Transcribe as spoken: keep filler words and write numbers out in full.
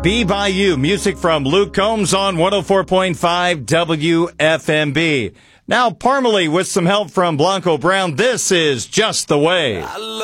Be By You. Music from Luke Combs on one oh four point five W F M B. Now, Parmalee with some help from Blanco Brown. This is Just the Way.